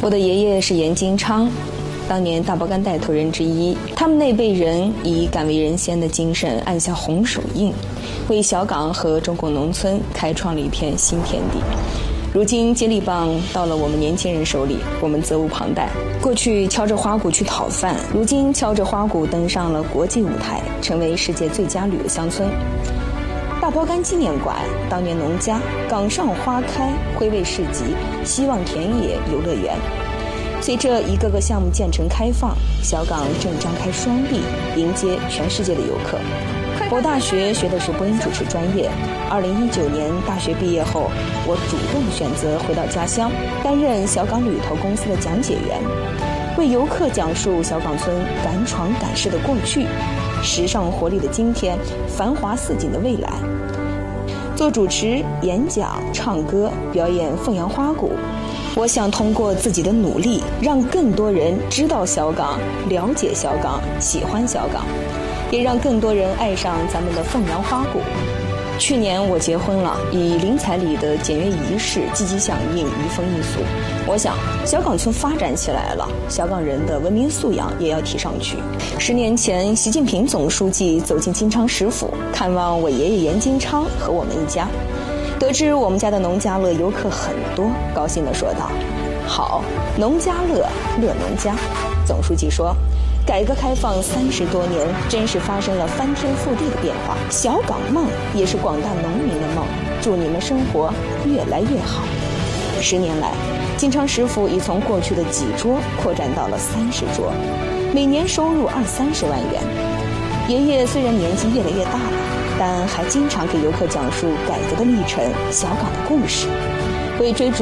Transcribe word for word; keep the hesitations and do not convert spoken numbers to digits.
我的爷爷是严金昌，当年大包干带头人之一。他们那辈人以敢为人先的精神按下红手印，为小岗和中国农村开创了一片新天地。如今接力棒到了我们年轻人手里，我们责无旁贷。过去敲着花鼓去讨饭，如今敲着花鼓登上了国际舞台，成为世界最佳旅游乡村。大包干纪念馆、当年农家、岗上花开、徽卫市集、希望田野游乐园，随着一个个项目建成开放，小岗正张开双臂迎接全世界的游客。我大学学的是播音主持专业，二零一九年大学毕业后，我主动选择回到家乡，担任小岗旅投公司的讲解员，为游客讲述小岗村敢闯敢试的过去，时尚活力的今天，繁华似锦的未来。做主持、演讲、唱歌、表演凤阳花鼓，我想通过自己的努力，让更多人知道小岗、了解小岗、喜欢小岗，也让更多人爱上咱们的凤阳花鼓。去年我结婚了，以零彩礼的简约仪式积极响应移风易俗。我想小岗村发展起来了，小岗人的文明素养也要提上去。十年前，习近平总书记走进金昌食府，看望我爷爷严金昌和我们一家，得知我们家的农家乐游客很多，高兴地说道：“好，农家乐，乐农家。”总书记说：“改革开放三十多年，真是发生了翻天覆地的变化。小岗梦也是广大农民的梦，祝你们生活越来越好。”十年来，金昌食府已从过去的几桌扩展到了三十桌，每年收入二三十万元。爷爷虽然年纪越来越大了，但还经常给游客讲述改革的历程、小岗的故事，为追逐